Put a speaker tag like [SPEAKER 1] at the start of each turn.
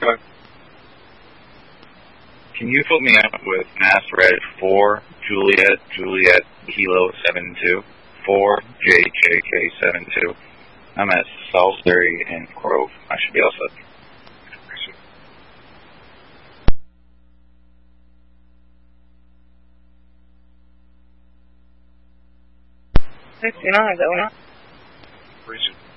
[SPEAKER 1] Can you put me up with Mass Red 4, Juliet, Kilo 72, 4, JJK 72? I'm at Salisbury and Grove. I should be all set.
[SPEAKER 2] 69, is that one?